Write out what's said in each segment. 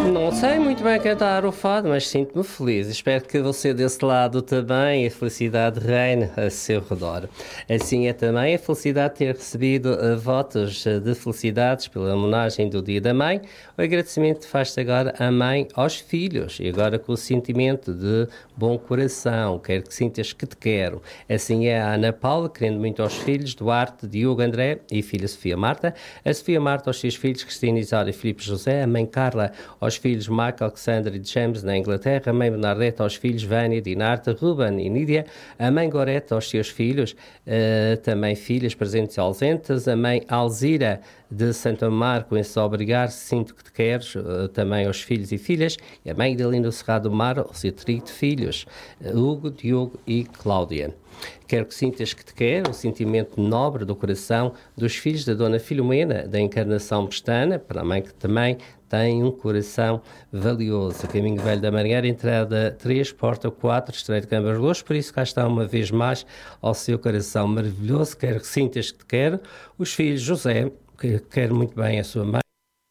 Não sei muito bem cantar o fado, mas sinto-me feliz. Espero que você desse lado também a felicidade reine a seu redor. Assim é também a felicidade de ter recebido votos de felicidades pela homenagem do Dia da Mãe. O agradecimento faz-se agora a mãe aos filhos e agora com o sentimento de bom coração. Quero que sintas que te quero. Assim é a Ana Paula, querendo muito aos filhos Duarte, Diogo, André e filha Sofia Marta. A Sofia Marta aos seus filhos Cristina, Isália e Filipe José. A mãe Carla aos filhos Michael, Alexandre e James na Inglaterra, a mãe Bernadette aos filhos Vânia, Dinarta, Ruben e Nídia, a mãe Gorete aos seus filhos, também filhas presentes e ausentes, a mãe Alzira de Santo Marco em Só Obrigar, Sinto que te queres, também aos filhos e filhas, e a mãe de Lindo Cerrado do Mar, ao seu trio de filhos, Hugo, Diogo e Cláudia. Quero que sintas que te quero, o sentimento nobre do coração dos filhos da Dona Filomena, da Encarnação Pestana, para a mãe que também tem um coração valioso. Caminho Velho da Marinheira, entrada 3, porta 4, Estreito de Câmara de Luz, por isso cá está uma vez mais ao seu coração maravilhoso. Quero que sintas que te quero. Os filhos José, que quer muito bem a sua mãe,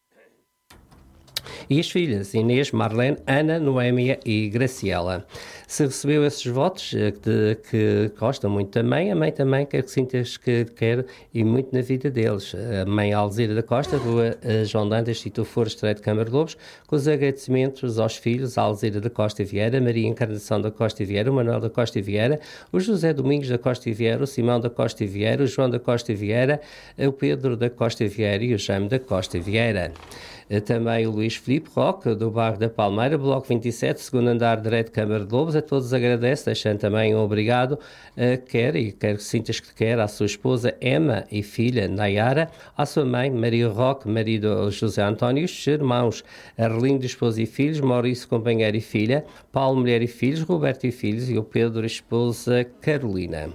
e as filhas Inês, Marlene, Ana, Noémia e Graciela. Se recebeu esses votos, que gostam muito também, a mãe também quer que sintas que quer e muito na vida deles. A mãe Alzira da Costa, Rua João Dantas, Tito Foro, Estreito de Câmara de Lobos, com os agradecimentos aos filhos, a Alzira da Costa e Vieira, Maria Encarnação da Costa e Vieira, o Manuel da Costa e Vieira, o José Domingos da Costa e Vieira, o Simão da Costa e Vieira, o João da Costa e Vieira, o Pedro da Costa e Vieira e o Jaime da Costa e Vieira. Também o Luís Filipe Roque, do bairro da Palmeira, Bloco 27, segundo andar, direito de Câmara de Lobos. A todos agradece, deixando também um obrigado. Quero que sintas que quer à sua esposa Emma e filha Nayara, à sua mãe Maria Roque, marido José António, os irmãos Arlindo, esposa e filhos, Maurício, companheiro e filha, Paulo, mulher e filhos, Roberto e filhos e o Pedro, esposa Carolina.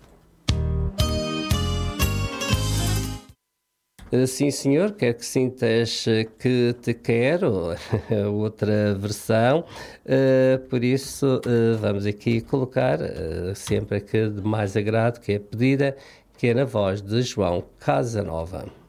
Sim, senhor, quero que sintas que te quero, outra versão, por isso vamos aqui colocar sempre a que de mais agrado, que é a pedida, que é na voz de João Casanova.